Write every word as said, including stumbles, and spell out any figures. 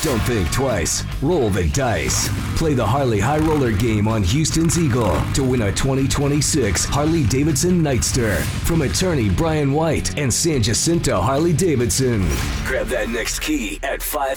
Don't think twice. Roll the dice. Play the Harley High Roller game on Houston's Eagle to win a twenty twenty-six Harley-Davidson Nightster from attorney Brian White and San Jacinto Harley-Davidson. Grab that next key at five